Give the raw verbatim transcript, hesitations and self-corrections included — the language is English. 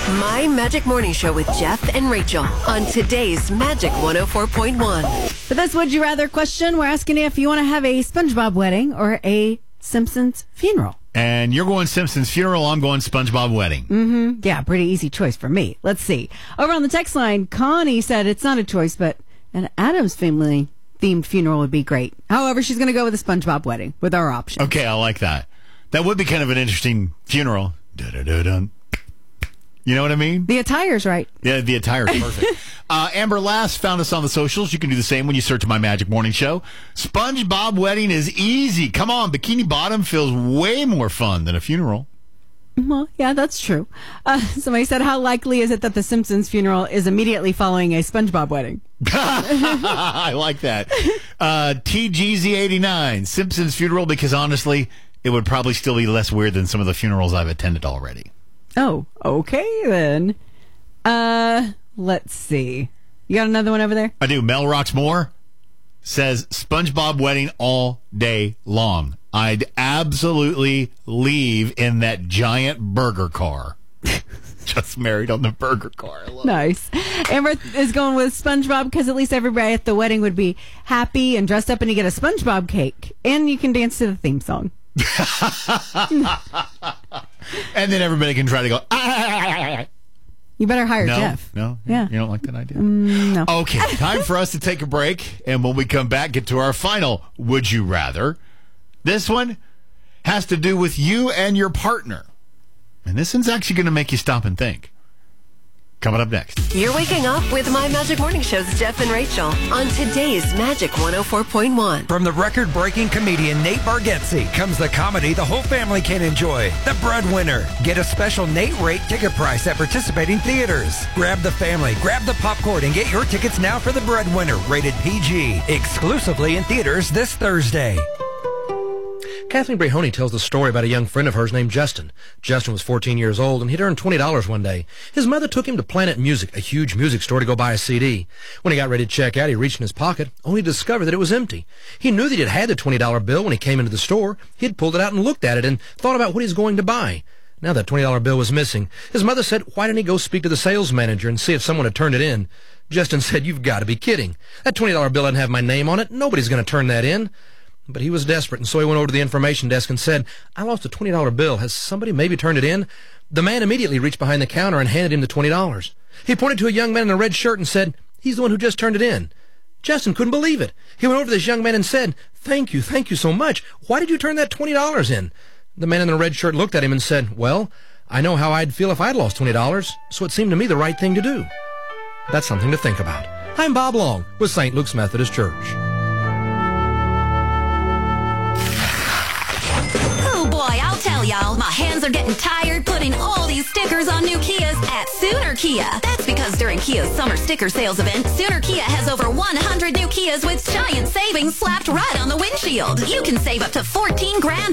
My Magic Morning Show with Jeff and Rachel on today's Magic one oh four point one. For this Would You Rather question, we're asking you if you want to have a SpongeBob wedding or a Simpsons funeral. And you're going Simpsons funeral, I'm going SpongeBob wedding. Mm-hmm. Yeah, pretty easy choice for me. Let's see. Over on the text line, Connie said it's not a choice, but an Addams Family themed funeral would be great. However, she's going to go with a SpongeBob wedding with our option. Okay, I like that. That would be kind of an interesting funeral. Da-da-da-dun. You know what I mean? The attire's right. Yeah, the attire's perfect. uh, Amber Lass found us on the socials. You can do the same when you search My Magic Morning Show. SpongeBob wedding is easy. Come on, Bikini Bottom feels way more fun than a funeral. Well, yeah, that's true. Uh, somebody said, how likely is it that the Simpsons funeral is immediately following a SpongeBob wedding? I like that. Uh, T G Z eighty-nine, Simpsons funeral, because honestly, it would probably still be less weird than some of the funerals I've attended already. Oh, okay then. Uh, let's see. You got another one over there? I do. Mel Roxmore says SpongeBob wedding all day long. I'd absolutely leave in that giant burger car. Just married on the burger car. I love nice. It. Amber is going with SpongeBob because at least everybody at the wedding would be happy and dressed up, and you get a SpongeBob cake, and you can dance to the theme song. And then everybody can try to go, ah. You better hire no, Jeff. No? Yeah. You don't like that idea? Mm, no. Okay, time for us to take a break. And when we come back, get to our final Would You Rather. This one has to do with you and your partner. And this one's actually going to make you stop and think. Coming up next. You're waking up with My Magic Morning Show's Jeff and Rachel on today's Magic one oh four point one. From the record-breaking comedian Nate Bargatze comes the comedy the whole family can enjoy, The Breadwinner. Get a special Nate rate ticket price at participating theaters. Grab the family, grab the popcorn, and get your tickets now for The Breadwinner, rated P G. Exclusively in theaters this Thursday. Kathleen Brehony tells the story about a young friend of hers named Justin. Justin was fourteen years old, and he'd earned twenty dollars one day. His mother took him to Planet Music, a huge music store, to go buy a C D. When he got ready to check out, he reached in his pocket, only to discover that it was empty. He knew that he'd had the twenty dollar bill when he came into the store. He'd pulled it out and looked at it and thought about what he was going to buy. Now that twenty dollar bill was missing. His mother said, why didn't he go speak to the sales manager and see if someone had turned it in? Justin said, you've got to be kidding. That twenty dollar bill doesn't have my name on it. Nobody's going to turn that in. But he was desperate, and so he went over to the information desk and said, I lost a twenty dollar bill. Has somebody maybe turned it in? The man immediately reached behind the counter and handed him the twenty dollars. He pointed to a young man in a red shirt and said, he's the one who just turned it in. Justin couldn't believe it. He went over to this young man and said, thank you, thank you so much. Why did you turn that twenty dollars in? The man in the red shirt looked at him and said, well, I know how I'd feel if I'd lost twenty dollars, so it seemed to me the right thing to do. That's something to think about. I'm Bob Long with Saint Luke's Methodist Church. I'll tell y'all, my hands are getting tired putting all these stickers on new Kias at Sooner Kia. That's because during Kia's summer sticker sales event, Sooner Kia has over one hundred new Kias with giant savings slapped right on the windshield. You can save up to fourteen grand